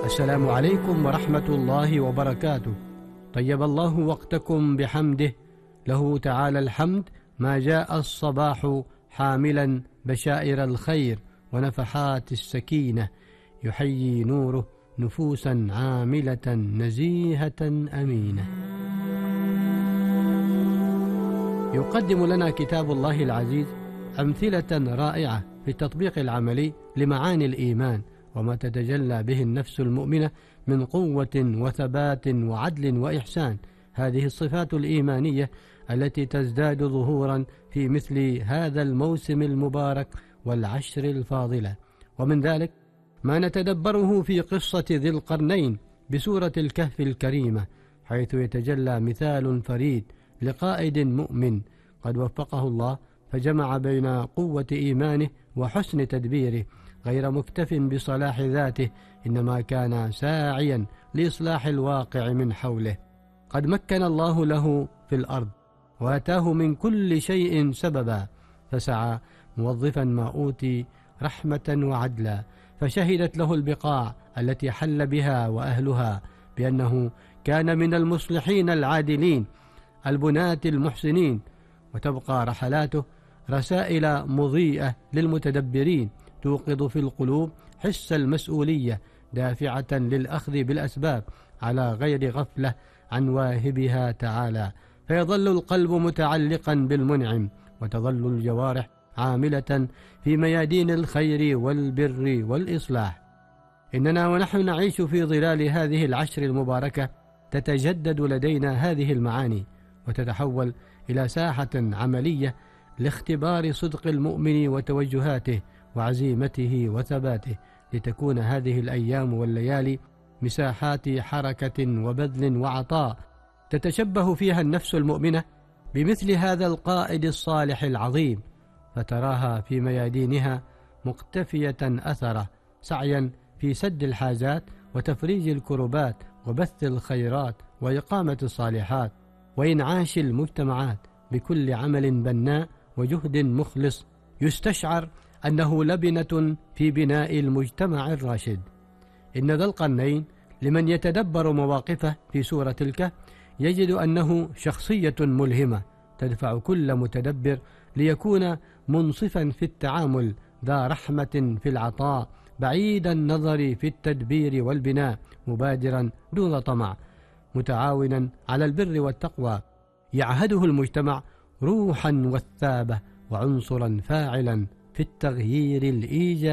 السلام عليكم ورحمة الله وبركاته. طيب الله وقتكم بحمده، له تعالى الحمد ما جاء الصباح حاملا بشائر الخير ونفحات السكينة، يحيي نوره نفوسا عاملة نزيهة أمينة. يقدم لنا كتاب الله العزيز أمثلة رائعة في التطبيق العملي لمعاني الإيمان وما تتجلى به النفس المؤمنة من قوة وثبات وعدل وإحسان. هذه الصفات الإيمانية التي تزداد ظهورا في مثل هذا الموسم المبارك والعشر الفاضلة. ومن ذلك ما نتدبره في قصة ذي القرنين بسورة الكهف الكريمة، حيث يتجلى مثال فريد لقائد مؤمن قد وفقه الله فجمع بين قوة إيمانه وحسن تدبيره، غير مكتف بصلاح ذاته، إنما كان ساعيا لإصلاح الواقع من حوله. قد مكن الله له في الأرض وآتاه من كل شيء سببا، فسعى موظفا ما أوتي رحمة وعدلا، فشهدت له البقاع التي حل بها وأهلها بأنه كان من المصلحين العادلين البناة المحسنين، وتبقى رحلاته رسائل مضيئة للمتدبرين توقظ في القلوب حس المسؤولية، دافعة للأخذ بالأسباب على غير غفلة عن واهبها تعالى، فيظل القلب متعلقا بالمنعم، وتظل الجوارح عاملة في ميادين الخير والبر والإصلاح. إننا ونحن نعيش في ظلال هذه العشر المباركة تتجدد لدينا هذه المعاني، وتتحول إلى ساحة عملية لاختبار صدق المؤمن وتوجهاته وعزيمته وثباته، لتكون هذه الأيام والليالي مساحات حركة وبذل وعطاء تتشبه فيها النفس المؤمنة بمثل هذا القائد الصالح العظيم، فتراها في ميادينها مقتفية أثره، سعيا في سد الحاجات وتفريج الكربات وبث الخيرات وإقامة الصالحات وإنعاش المجتمعات بكل عمل بناء وجهد مخلص يستشعر أنه لبنة في بناء المجتمع الراشد. إن ذا القرنين لمن يتدبر مواقفه في سورة الكهف يجد أنه شخصية ملهمة تدفع كل متدبر ليكون منصفا في التعامل، ذا رحمة في العطاء، بعيد النظر في التدبير والبناء، مبادرا دون طمع، متعاونا على البر والتقوى، يعهده المجتمع روحا وثابة وعنصرا فاعلا في التغيير الإيجابي.